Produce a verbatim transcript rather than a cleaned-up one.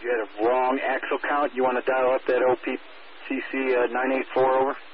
You had a wrong axle count. You want to dial up that O P C C uh, nine eight four over?